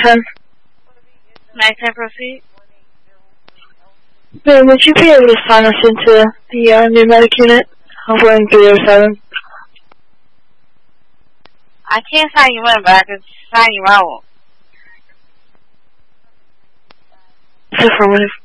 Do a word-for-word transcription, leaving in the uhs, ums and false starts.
ten. nine ten, proceed. Ma'am, would you be able to sign us into the uh, new medic unit? I'm going three oh seven. I can't sign you in, but I can sign you out. Affirmative.